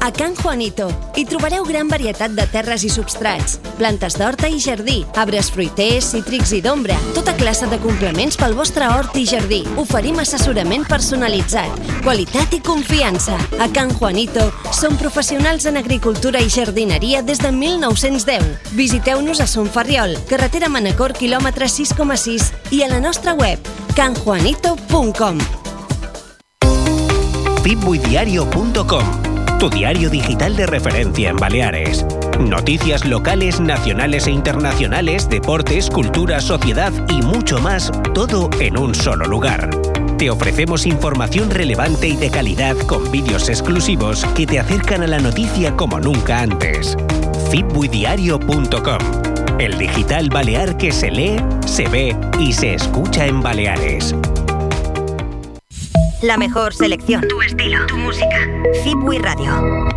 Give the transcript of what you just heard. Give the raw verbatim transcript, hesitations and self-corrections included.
A Can Juanito hi trobareu gran varietat de terres i substrats, plantes d'horta i jardí, arbres fruiters, cítrics i d'ombra, tota classe de complements pel vostre hort i jardí. Oferim assessorament personalitzat, qualitat i confiança. A Can Juanito som professionals en agricultura i jardineria des de mil nou-cents deu. Visiteu-nos a Son Ferriol, carretera Manacor, quilòmetre sis coma sis, i a la nostra web can juanito punt com. fitbuidiario punto com, tu diario digital de referencia en Baleares. Noticias locales, nacionales e internacionales, deportes, cultura, sociedad y mucho más, todo en un solo lugar. Te ofrecemos información relevante y de calidad con vídeos exclusivos que te acercan a la noticia como nunca antes. fitbuidiario punto com, el digital balear que se lee, se ve y se escucha en Baleares. La mejor selección, tu estilo, tu música. Fitbui Radio.